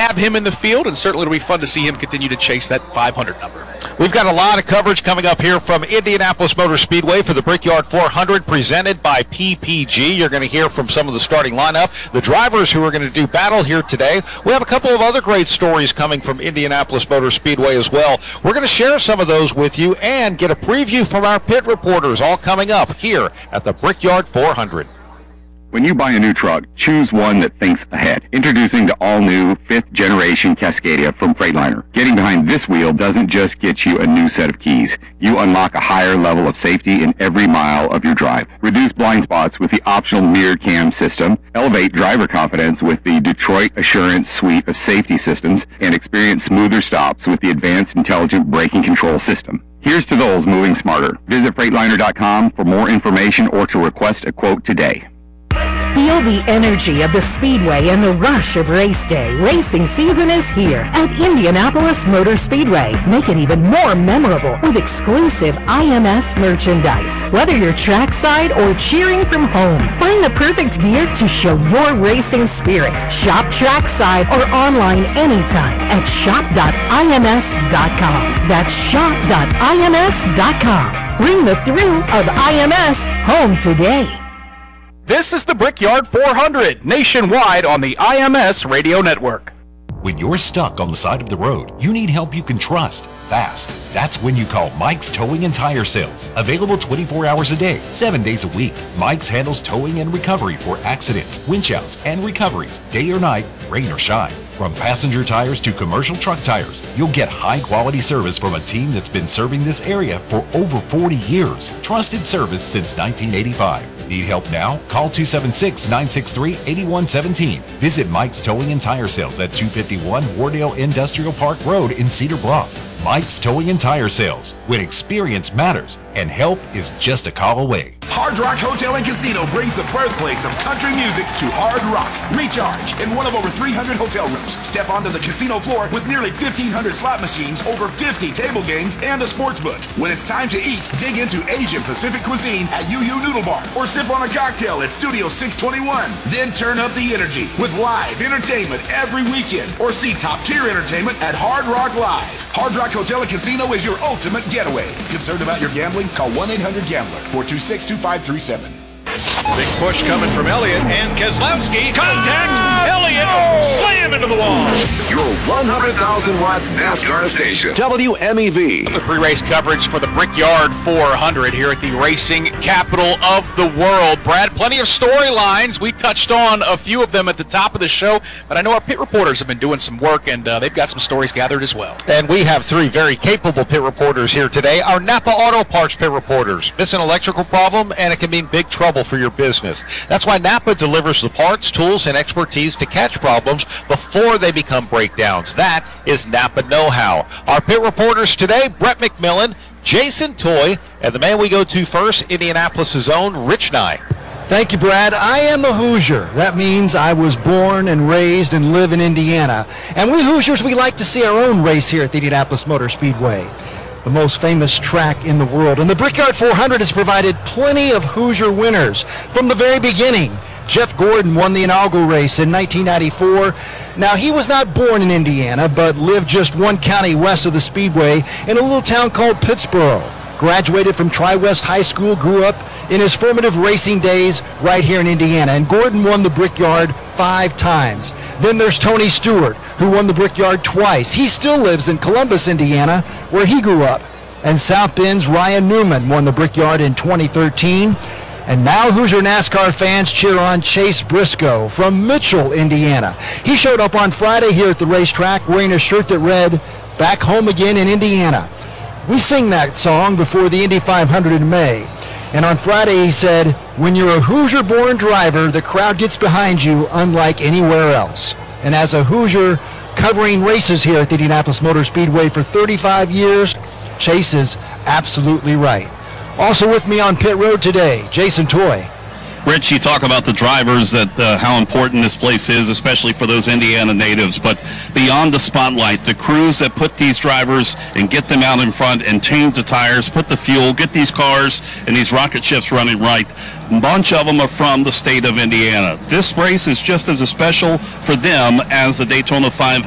have him in the field, and certainly it'll be fun to see him continue to chase that 500 number. We've got a lot of coverage coming up here from Indianapolis Motor Speedway for the Brickyard 400 presented by PPG. You're going to hear from some of the starting lineup, the drivers who are going to do battle here today. We have a couple of other great stories coming from Indianapolis Motor Speedway as well. We're going to share some of those with you and get a preview from our pit reporters, all coming up here at the Brickyard 400. When you buy a new truck, choose one that thinks ahead. Introducing the all-new 5th generation Cascadia from Freightliner. Getting behind this wheel doesn't just get you a new set of keys. You unlock a higher level of safety in every mile of your drive. Reduce blind spots with the optional mirror cam system. Elevate driver confidence with the Detroit Assurance suite of safety systems. And experience smoother stops with the advanced intelligent braking control system. Here's to those moving smarter. Visit Freightliner.com for more information or to request a quote today. Feel the energy of the Speedway and the rush of race day. Racing season is here at Indianapolis Motor Speedway. Make it even more memorable with exclusive IMS merchandise. Whether you're trackside or cheering from home, find the perfect gear to show your racing spirit. Shop trackside or online anytime at shop.ims.com. That's shop.ims.com. Bring the thrill of IMS home today. This is the Brickyard 400, nationwide on the IMS Radio Network. When you're stuck on the side of the road, you need help you can trust, fast. That's when you call Mike's Towing and Tire Sales. Available 24 hours a day, 7 days a week. Mike's handles towing and recovery for accidents, winch outs, and recoveries, day or night, rain or shine. From passenger tires to commercial truck tires, you'll get high-quality service from a team that's been serving this area for over 40 years. Trusted service since 1985. Need help now? Call 276-963-8117. Visit Mike's Towing and Tire Sales at 251 Wardale Industrial Park Road in Cedar Bluff. Mike's Towing and Tire Sales, when experience matters and help is just a call away. Hard Rock Hotel and Casino brings the birthplace of country music to Hard Rock. Recharge in one of over 300 hotel rooms. Step onto the casino floor with nearly 1,500 slot machines, over 50 table games, and a sports book. When it's time to eat, dig into Asian Pacific cuisine at Yu Noodle Bar or sip on a cocktail at Studio 621. Then turn up the energy with live entertainment every weekend or see top-tier entertainment at Hard Rock Live. Hard Rock Hotel and Casino is your ultimate getaway. Concerned about your gambling? Call 1-800-GAMBLER, 426-2537. Big push coming from Elliott, and Keselowski, contact, Elliott, slam into the wall. Your 100,000-watt NASCAR station, WMEV. The pre-race coverage for the Brickyard 400 here at the racing capital of the world. Brad, plenty of storylines. We touched on a few of them at the top of the show, but I know our pit reporters have been doing some work, and they've got some stories gathered as well. And we have three very capable pit reporters here today. Our Napa Auto Parts pit reporters. Miss an electrical problem, and it can mean big trouble for your business. That's why Napa delivers the parts, tools, and expertise to catch problems before they become breakdowns. That is Napa know-how. Our pit reporters today, Brett McMillan, Jason Toy, and the man we go to first, Indianapolis' own Rich Nye. Thank you, Brad. I am a Hoosier. That means I was born and raised and live in Indiana. And we Hoosiers, we like to see our own race here at the Indianapolis Motor Speedway, the most famous track in the world. And the Brickyard 400 has provided plenty of Hoosier winners from the very beginning. Jeff Gordon won the inaugural race in 1994. Now, he was not born in Indiana, but lived just one county west of the Speedway in a little town called Pittsboro. Graduated from Tri-West High School, grew up in his formative racing days right here in Indiana. And Gordon won the Brickyard 5 times. Then there's Tony Stewart, who won the Brickyard twice. He still lives in Columbus, Indiana, where he grew up. And South Bend's Ryan Newman won the Brickyard in 2013. And now Hoosier NASCAR fans cheer on Chase Briscoe from Mitchell, Indiana. He showed up on Friday here at the racetrack wearing a shirt that read, "Back Home Again in Indiana." We sing that song before the Indy 500 in May. And on Friday he said, "When you're a Hoosier-born driver, the crowd gets behind you unlike anywhere else." And as a Hoosier covering races here at the Indianapolis Motor Speedway for 35 years, Chase is absolutely right. Also with me on pit road today, Jason Toy. Rich, you talk about the drivers, that how important this place is, especially for those Indiana natives. But beyond the spotlight, the crews that put these drivers and get them out in front and change the tires, put the fuel, get these cars and these rocket ships running right, a bunch of them are from the state of Indiana. This race is just as special for them as the Daytona 500.